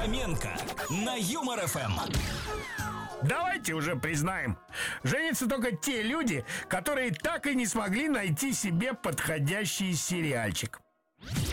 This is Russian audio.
Фоменко на Юмор ФМ. Давайте уже признаем, женятся только те люди, которые так и не смогли найти себе подходящий сериальчик.